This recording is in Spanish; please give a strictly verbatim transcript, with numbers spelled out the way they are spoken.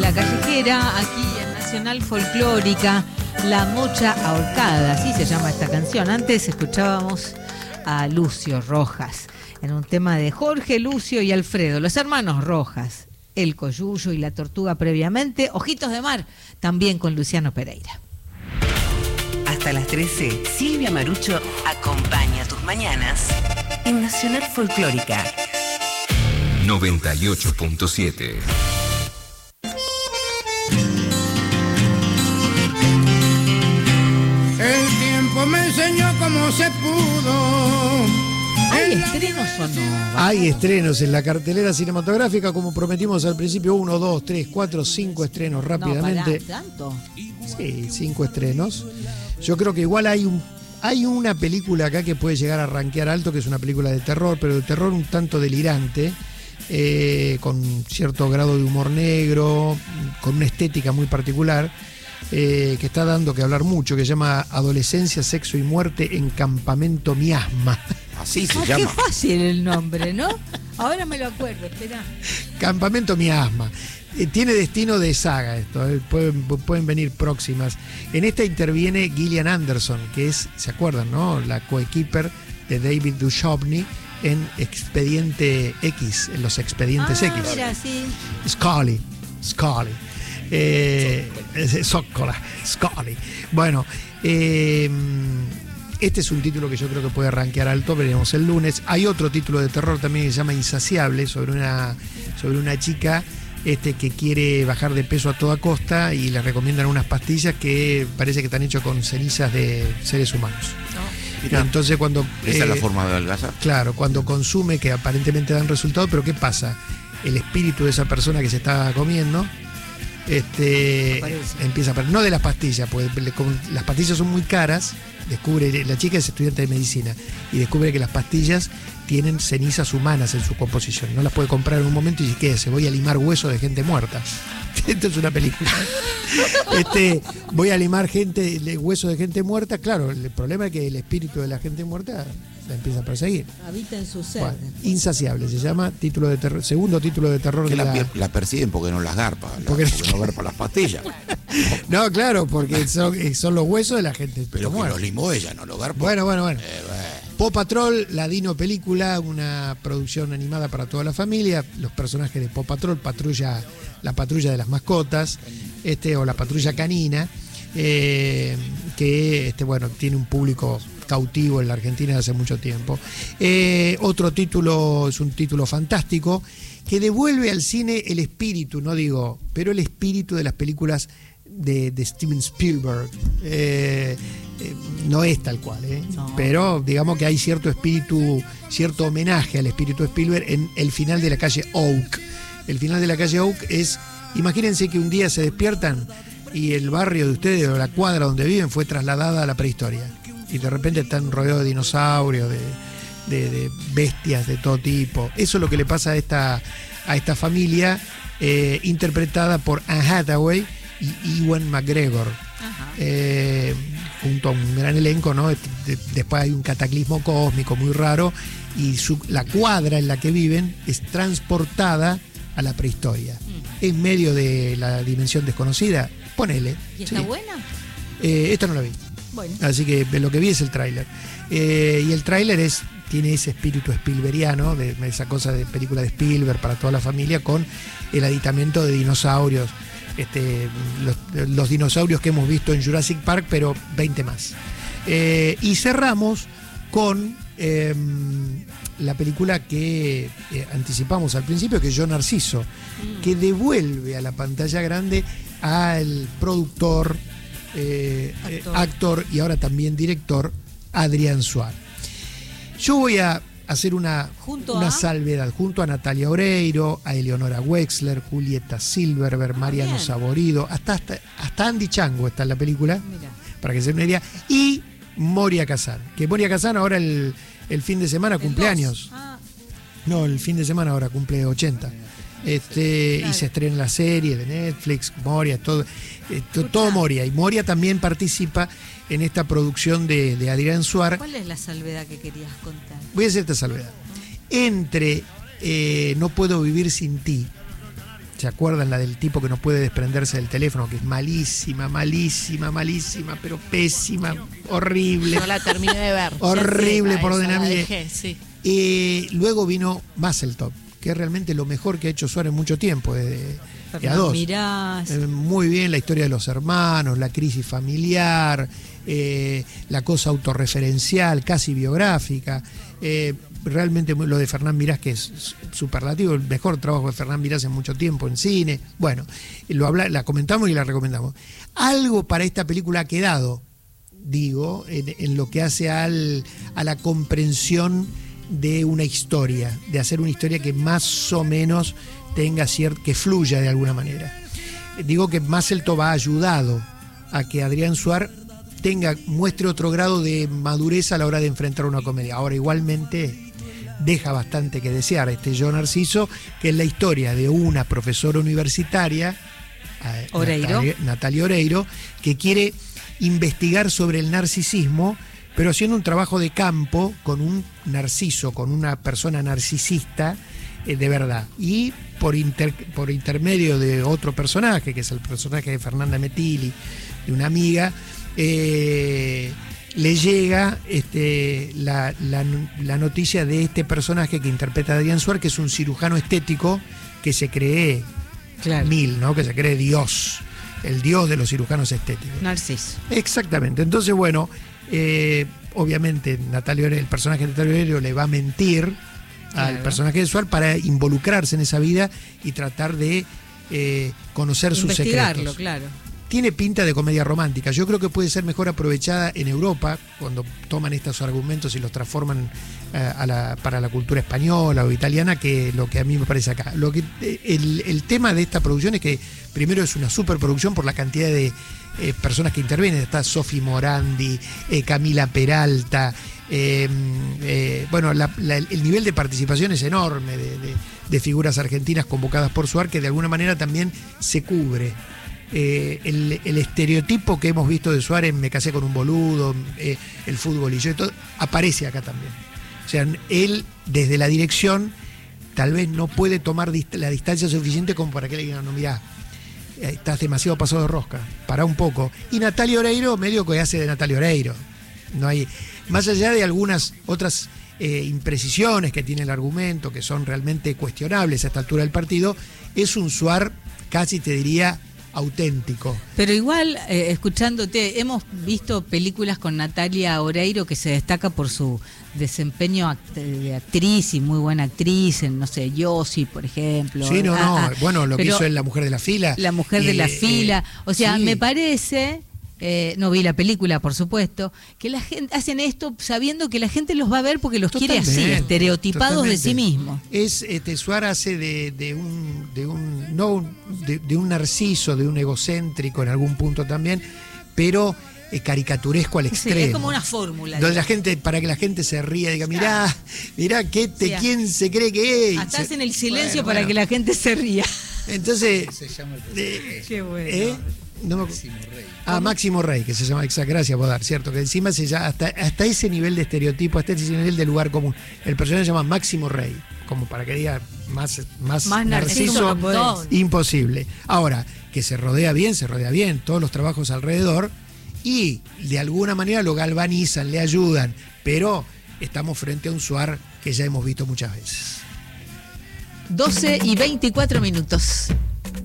La Callejera, aquí en Nacional Folclórica, La Mocha Ahorcada, así se llama esta canción. Antes escuchábamos a Lucio Rojas, en un tema de Jorge, Lucio y Alfredo, los hermanos Rojas, El Coyuyo y La Tortuga previamente, Ojitos de Mar, también con Luciano Pereira. Hasta las trece, Silvia Marucho acompaña tus mañanas en Nacional Folclórica. noventa y ocho punto siete. El tiempo me enseñó cómo se pudo. ¿Hay estrenos o no? Hay estrenos en la cartelera cinematográfica, como prometimos al principio, uno, dos, tres, cuatro, cinco estrenos rápidamente. No, pará, ¿tanto? Sí, cinco estrenos. Yo creo que igual hay un hay una película acá que puede llegar a rankear alto, que es una película de terror, pero de terror un tanto delirante, eh, con cierto grado de humor negro, con una estética muy particular, eh, que está dando que hablar mucho, que se llama Adolescencia, Sexo y Muerte en Campamento Miasma. Así se Ah, llama. qué fácil el nombre, ¿no? Ahora me lo acuerdo, espera. Campamento Miasma. Eh, tiene destino de saga esto, eh, pueden, pueden venir próximas. En esta interviene Gillian Anderson, que es, ¿se acuerdan, no? La coequiper de David Duchovny en Expediente X, en los Expedientes ah, X. Mira, sí. Scully, Scully. Eh, Zoccola, Scully. Bueno, eh, este es un título que yo creo que puede rankear alto, veremos el lunes. Hay otro título de terror también que se llama Insaciable, sobre una, sobre una chica este, que quiere bajar de peso a toda costa y le recomiendan unas pastillas que parece que están hechas con cenizas de seres humanos. No. Mirá, entonces cuando... Esa eh, es la forma de adelgazar. Claro, cuando consume, que aparentemente dan resultado, pero ¿qué pasa? El espíritu de esa persona que se está comiendo este Aparece. empieza a aparecer, no de las pastillas, pues como las pastillas son muy caras, descubre, la chica es estudiante de medicina y descubre que las pastillas tienen cenizas humanas en su composición, no las puede comprar en un momento y dice, ¿qué? Se voy a limar huesos de gente muerta. Esto es una película. Este, voy a limar gente, huesos de gente muerta. Claro, el problema es que el espíritu de la gente muerta la empieza a perseguir. Habita en su ser. Bueno, Insaciable se llama, título de terror, segundo título de terror Que de la, la... la persiguen porque no las garpa, la- Porque- porque, no garpa las pastillas. No, claro, porque son, son los huesos de la gente Pero que muerta. los limó ella, no lo garpa. Bueno, bueno, bueno. Eh, bueno. Paw Patrol, la Dino película, una producción animada para toda la familia. Los personajes de Paw Patrol, patrulla, la patrulla de las mascotas, este, o la patrulla canina, eh, que este, bueno, tiene un público cautivo en la Argentina desde hace mucho tiempo. Eh, otro título, es un título fantástico, que devuelve al cine el espíritu, no digo, pero el espíritu de las películas de, de Steven Spielberg. Eh, eh, no es tal cual, ¿eh? No. Pero digamos que hay cierto espíritu, cierto homenaje al espíritu de Spielberg en El final de la calle Oak. El final de la calle Oak es, imagínense que un día se despiertan y el barrio de ustedes o la cuadra donde viven fue trasladada a la prehistoria y de repente están rodeados de dinosaurios, de, de, de bestias de todo tipo. Eso es lo que le pasa a esta, a esta familia, eh, interpretada por Anne Hathaway y Ewan McGregor. Ajá. Eh, junto a un gran elenco, ¿no? De- de- después hay un cataclismo cósmico muy raro y su- la cuadra en la que viven es transportada a la prehistoria. Mm. En medio de la dimensión desconocida, ponele. ¿Y está sí. buena? Eh, esta no la vi, Bueno. así que lo que vi es el tráiler. Eh, y el tráiler es tiene ese espíritu Spielbergiano, de, de esa cosa de película de Spielberg para toda la familia, con el aditamento de dinosaurios. Este, los, los dinosaurios que hemos visto en Jurassic Park, pero veinte más. Eh, y cerramos con eh, la película que eh, anticipamos al principio, que es Yo Narciso, que devuelve a la pantalla grande al productor, eh, Actor. eh, actor y ahora también director, Adrián Suárez. Yo voy a hacer una, Junto una a- salvedad junto a Natalia Oreiro, a Eleonora Wexler, Julieta Silverberg, Mariano bien. Saborido, hasta, hasta, hasta Andy Chango está en la película, Mira. para que se den una idea, y Moria Kazan, que Moria Kazan ahora el, el fin de semana El cumple dos. años. Ah, No, el fin de semana ahora cumple ochenta. Este, Claro. Y se estrena la serie de Netflix, Moria, todo, eh, to- Escuchá. todo Moria. Y Moria también participa en esta producción de, de Adrián Suárez. ¿cuál es la salvedad que querías contar? Voy a hacer esta salvedad. Entre eh, No puedo vivir sin ti, ¿se acuerdan la del tipo que no puede desprenderse del teléfono? Que es malísima, malísima, malísima, pero pésima, horrible. No la terminé de ver. Horrible, por donde la nadie. dejé, sí. Eh, luego vino Muscletop, que es realmente lo mejor que ha hecho Suárez en mucho tiempo, de, de, de a dos. Mirás. Eh, muy bien la historia de los hermanos, la crisis familiar, eh, la cosa autorreferencial, casi biográfica. Eh, realmente lo de Fernán Mirás, que es superlativo, el mejor trabajo de Fernán Mirás en mucho tiempo en cine. Bueno, lo habla, la comentamos y la recomendamos. Algo para esta película ha quedado, digo, en, en lo que hace al, a la comprensión de una historia, de hacer una historia que más o menos tenga cierto, que fluya de alguna manera. Digo que Muscletop ha ayudado a que Adrián Suar tenga, muestre otro grado de madurez a la hora de enfrentar una comedia. Ahora igualmente deja bastante que desear este Yo Narciso, que es la historia de una profesora universitaria, Oreiro. Natalia, Natalia Oreiro, que quiere investigar sobre el narcisismo, pero haciendo un trabajo de campo con un narciso, con una persona narcisista eh, de verdad. Y por, inter, por intermedio de otro personaje, que es el personaje de Fernanda Metilli, de una amiga, eh, le llega este, la, la, la noticia de este personaje que interpreta a Adrián Suar, que es un cirujano estético que se cree Claro. mil, ¿no? Que se cree Dios, el Dios de los cirujanos estéticos. Narciso. Exactamente. Entonces, bueno, eh, obviamente Natalia Oreiro, el personaje de Natalia Oreiro le va a mentir Claro. al personaje de Suar para involucrarse en esa vida y tratar de eh, conocer sus Investigarlo, secretos. claro. Tiene pinta de comedia romántica. Yo creo que puede ser mejor aprovechada en Europa, cuando toman estos argumentos y los transforman eh, a la, para la cultura española o italiana, que lo que a mí me parece acá. Lo que, el, el tema de esta producción es que primero es una superproducción por la cantidad de eh, personas que intervienen. Está Sofi Morandi, eh, Camila Peralta. Eh, eh, bueno, la, la, el nivel de participación es enorme de, de, de figuras argentinas convocadas por Suar, que de alguna manera también se cubre. Eh, el, el estereotipo que hemos visto de Suárez, me casé con un boludo, eh, el fútbol y yo y todo, aparece acá también. O sea, él desde la dirección tal vez no puede tomar dist- la distancia suficiente como para que le digan, no, mirá, eh, estás demasiado pasado de rosca, pará un poco. Y Natalia Oreiro, medio que hace de Natalia Oreiro. No hay, más allá de algunas otras eh, imprecisiones que tiene el argumento, que son realmente cuestionables a esta altura del partido, es un Suar, casi te diría, auténtico. Pero igual, eh, escuchándote, hemos visto películas con Natalia Oreiro que se destaca por su desempeño act- de actriz y muy buena actriz, en, no sé, Yossi, por ejemplo. Sí, no, Ah, no, ah, bueno, lo que pero hizo en La Mujer de la Fila. La Mujer de eh, la eh, Fila. O sea, sí. me parece... Eh, no vi la película, por supuesto, que la gente hacen esto sabiendo que la gente los va a ver porque los quiere así, Totalmente, estereotipados de sí totalmente. mismos. Es este Suar hace de, de un de un no un- de, de un narciso, de un egocéntrico en algún punto también, pero eh, caricaturesco al Sí, extremo. es como una fórmula. Donde la digamos. gente, para que la gente se ría y diga, mirá, mirá, ¿qué te, Sí, ¿quién se cree que es? Hasta hacen el silencio Bueno, para bueno. que la gente se ría. Entonces, Se llama el eh, Qué bueno. ¿eh? No me acu- Máximo Rey. Ah, Máximo Rey, que se llama, exacto, gracias Bodar, cierto, que encima se llama, hasta, hasta ese nivel de estereotipo, hasta ese nivel de lugar común. El personaje se llama Máximo Rey, como para que diga más, más, Más narciso narciso, no podés. imposible. Ahora, que se rodea bien, se rodea bien, todos los trabajos alrededor, y de alguna manera lo galvanizan, le ayudan, pero estamos frente a un Suar que ya hemos visto muchas veces. doce y veinticuatro minutos.